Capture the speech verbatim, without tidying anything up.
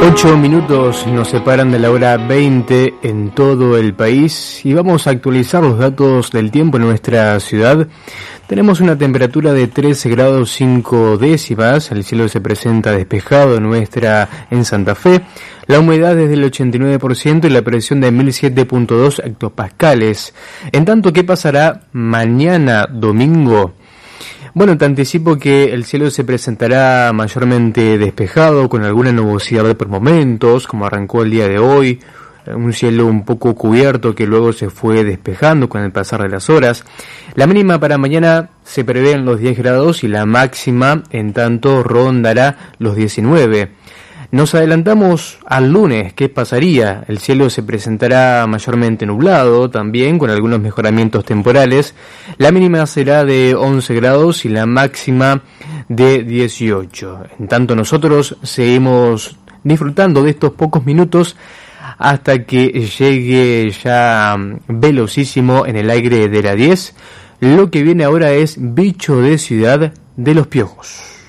Ocho minutos nos separan de la hora veinte en todo el país y vamos a actualizar los datos del tiempo en nuestra ciudad. Tenemos una temperatura de trece grados cinco décimas, el cielo se presenta despejado en nuestra en Santa Fe, la humedad es del ochenta y nueve por ciento y la presión de mil siete punto dos hectopascales. En tanto, ¿qué pasará mañana domingo? Bueno, te anticipo que el cielo se presentará mayormente despejado, con alguna nubosidad por momentos, como arrancó el día de hoy, un cielo un poco cubierto que luego se fue despejando con el pasar de las horas. La mínima para mañana se prevé en los diez grados y la máxima, en tanto, rondará los diecinueve. Nos adelantamos al lunes. ¿Qué pasaría? El cielo se presentará mayormente nublado, también con algunos mejoramientos temporales. La mínima será de once grados y la máxima de dieciocho. En tanto, nosotros seguimos disfrutando de estos pocos minutos hasta que llegue ya velocísimo en el aire de la diez. Lo que viene ahora es Bicho de Ciudad de los Piojos.